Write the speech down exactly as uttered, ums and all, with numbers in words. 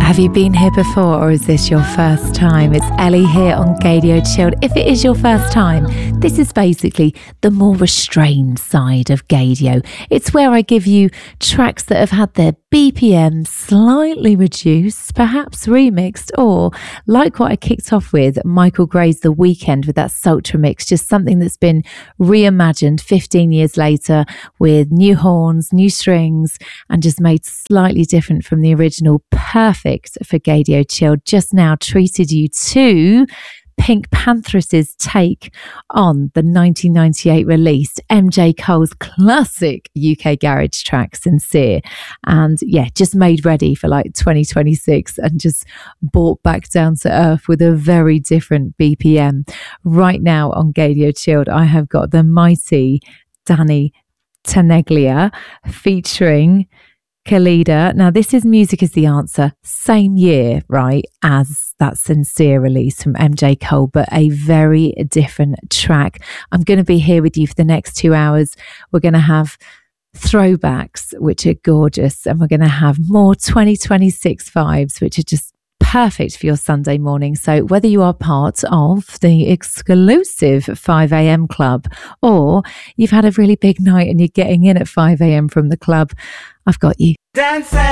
Have you been here before, or is this your first time? It's Ellie here on Gaydio Chilled. If it is your first time, this is basically the more restrained side of Gaydio. It's where I give you tracks that have had their B P M slightly reduced, perhaps remixed, or like what I kicked off with, Michael Gray's The Weekend with that Sultra mix, just something that's been reimagined fifteen years later with new horns, new strings, and just made slightly different from the original. Perfect for Gaydio Chilled. Just now treated you to Pink Pantheress's take on the nineteen ninety-eight released M J Cole's classic U K garage track Sincere, and yeah, just made ready for like twenty twenty-six and just brought back down to earth with a very different B P M. Right now on Gaydio Chilled, I have got the mighty Danny Tenaglia featuring Khalida. Now, this is Music Is the Answer, same year, right, as that Sincere release from M J Cole, but a very different track. I'm going to be here with you for the next two hours. We're going to have throwbacks, which are gorgeous, and we're going to have more twenty twenty-six vibes, which are just perfect for your Sunday morning. So whether you are part of the exclusive five a.m. club, or you've had a really big night and you're getting in at five a.m. from the club, I've got you. Dance.